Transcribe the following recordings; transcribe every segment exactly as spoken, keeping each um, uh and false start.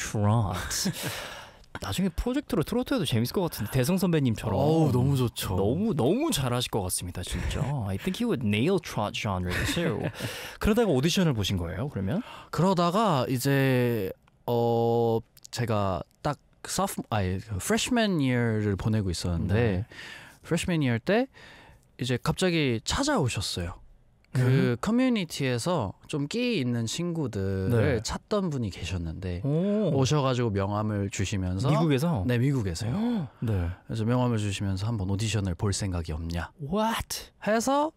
Trot. 나중에 프로젝트로 트로트해도 재밌을 것 같은데 대성 선배님처럼. 어우, 너무 좋죠. 너무 너무 잘하실 것 같습니다, 진짜. I think he would nail trot genre too. 그러다가 오디션을 보신 거예요, 그러면? 그러다가 이제 어 제가 딱 sophomore, 아니 freshman year를 보내고 있었는데 네. freshman year 때 이제 갑자기 찾아오셨어요. 그 음. 커뮤니티에서 좀 끼 있는 친구들을 네. 찾던 분이 계셨는데 오. 오셔가지고 명함을 주시면서 미국에서? 네, 미국에서요. 네. 그래서 명함을 주시면서 한번 오디션을 볼 생각이 없냐 What? 해서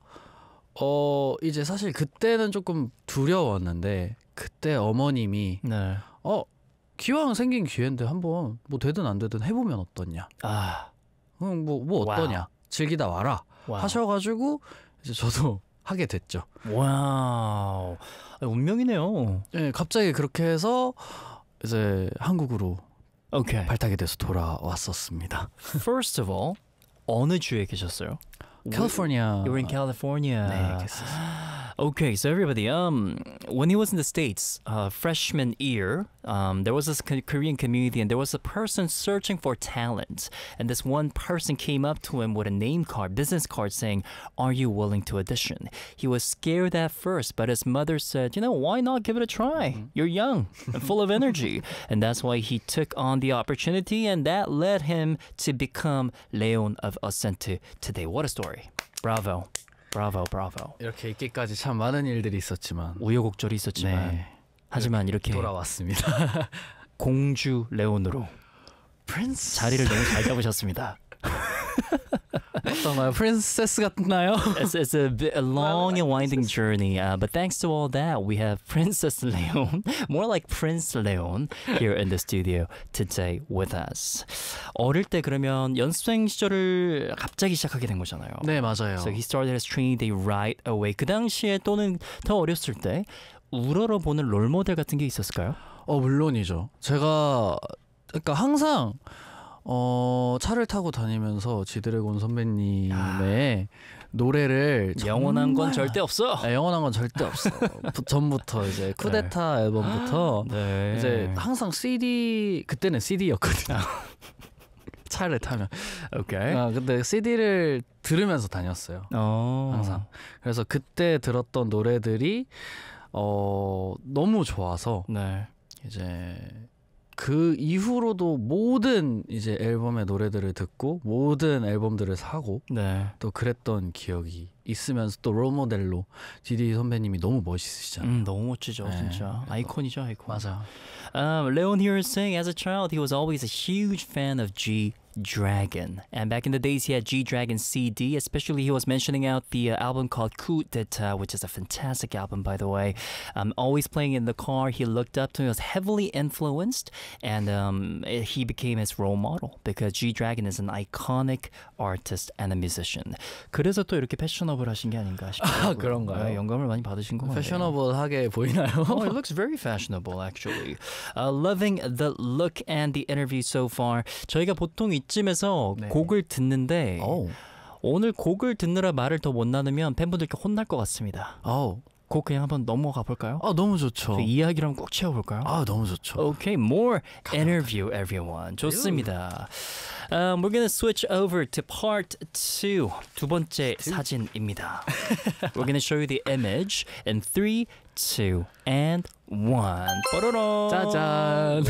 어 이제 사실 그때는 조금 두려웠는데 그때 어머님이 네. 어 기왕 생긴 기회인데 한번 뭐 되든 안 되든 해보면 어떠냐. 아. 응, 뭐, 뭐 어떠냐. 와우. 즐기다 와라. 와우. 하셔가지고 이제 저도 하게 됐죠. 와우. 운명이네요. 네, 갑자기 그렇게 해서 이제 한국으로 오케이. 발탁이 돼서 돌아왔었습니다. First of all, 어느 주에 계셨어요? 캘리포니아. You were in California. 네, 그랬었어요. Okay, so everybody, um, when he was in the States, uh, freshman year, um, there was this K- Korean community and there was a person searching for talent. And this one person came up to him with a name card, business card saying, "Are you willing to audition?" He was scared at first, but his mother said, you know, why not give it a try? You're young and full of energy. And that's why he took on the opportunity and that led him to become Leon of Ascente today. What a story. Bravo. 브라보 브라보. 이렇게 있기까지 참 많은 일들이 있었지만 우여곡절이 있었지만 네, 하지만 이렇게 돌아왔습니다. 공주 레온으로 프린스 자리를 너무 잘 잡으셨습니다. 어떤가요? 프린세스 같나요? It's, it's a, bit, a long and winding journey, uh, but thanks to all that, we have Princess Leon, more like Prince Leon, here in the studio today with us. 어릴 때 그러면 연습생 시절을 갑자기 시작하게 된 거잖아요. 네, 맞아요. So he started his training day right away. 그 당시에 또는 더 어렸을 때 우러러 보는 롤모델 같은 게 있었을까요? 어, 물론이죠. 제가 그러니까 항상 어, 차를 타고 다니면서 지드래곤 선배님의 아, 노래를 영원한 건 정말, 절대 없어. 네, 영원한 건 절대 없어. 전부터 이제 쿠데타 네. 앨범부터 네. 이제 항상 씨디 그때는 씨디였거든요. 차를 타면. 오케이. 아, 근데 씨디를 들으면서 다녔어요. 어. 항상. 그래서 그때 들었던 노래들이 어, 너무 좋아서 네. 이제 그 이후로도 모든 이제 앨범의 노래들을 듣고 모든 앨범들을 사고 네. 또 그랬던 기억이 있으면서 또 롤모델로 디디 선배님이 너무 멋있으시잖아요. 음, 너무 멋지죠, 네. 진짜. 아이콘이죠, 아이콘. 맞아. Um, Leon here is saying, as a child, he was always a huge fan of G-Dragon. And back in the days, he had G-Dragon C D. Especially, he was mentioning out the uh, album called Coup d'Etat, which is a fantastic album, by the way. Um, always playing in the car, he looked up to him, was heavily influenced, and um, he became his role model because G-Dragon is an iconic artist and a musician. 그래서 또 이렇게 패셔너블 하신 게 아닌가 싶어요. 아, 그런가요? 네, 영감을 많이 받으신 것 같아요. 패셔너블하게 보이나요? Oh, it looks very fashionable, actually. Uh, loving the look and the interview so far. 저희가 보통 이쯤에서 네. 곡을 듣는데 오. 오늘 곡을 듣느라 말을 더 못 나누면 팬분들께 혼날 것 같습니다. 오. 곡 그냥 한번 넘어가 볼까요? 아, 너무 좋죠. 그 이야기를 한번 꼭 채워볼까요? 아, 너무 좋죠. Okay, more interview, everyone. 좋습니다. Um, we're gonna switch over to part two. 두 번째 사진입니다. We're gonna show you the image in three, two, and one. 뽀로로. 짜잔.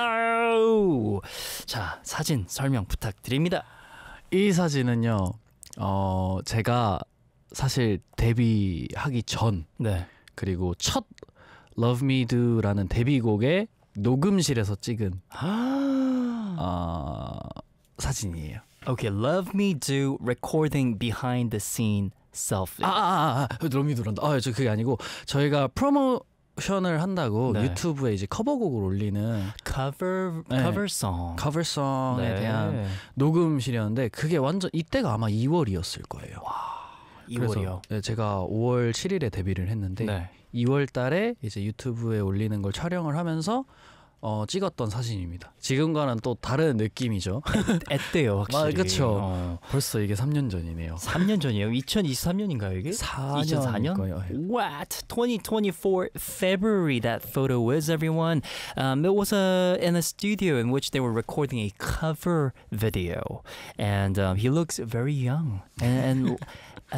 와우. 자, 사진 설명 부탁드립니다. 이 사진은요. 어, 제가 사실 데뷔하기 전 네. 그리고 첫 Love Me Do라는 데뷔곡의 녹음실에서 찍은 어, 사진이에요. Okay, Love Me Do recording behind the scene selfie. 아, 아, 아, 아 Love Me Do란다. 아, 저 그게 아니고 저희가 프로모션을 한다고 네. 유튜브에 이제 커버곡을 올리는 cover 네. cover song. 커버송에 네. 대한 녹음실이었는데 그게 완전 이때가 아마 이월이었을 거예요. 이월이요. 네, 제가 오월 칠일에 데뷔를 했는데 네. 이월 달에 이제 유튜브에 올리는 걸 촬영을 하면서 어, 찍었던 사진입니다. 지금과는 또 다른 느낌이죠. 앳돼요 확실히. 아, 그쵸. 어. 벌써 이게 삼 년 전이네요. 삼 년 전이에요. 이천이십삼 년인가요 이게? 사 년 이천사 년? 거예요. What? twenty twenty-four February that photo is, everyone. Um, it was uh, in a studio in which they were recording a cover video. And um, he looks very young. And, and